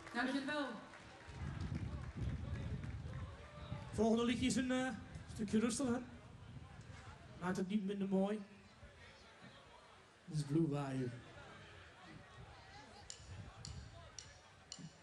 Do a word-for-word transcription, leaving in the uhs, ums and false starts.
Dankjewel. Volgende liedje is een uh, stukje rustiger. Maakt het niet minder mooi. Dit is Blue Bayou.